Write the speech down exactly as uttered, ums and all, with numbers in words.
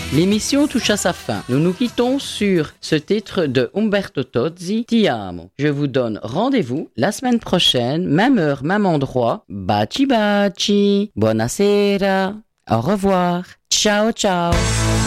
L'émission touche à sa fin. Nous nous quittons sur ce titre de Umberto Tozzi, Ti amo. Je vous donne rendez-vous la semaine prochaine, même heure, même endroit. Baci baci. Buonasera. Au revoir. Ciao ciao.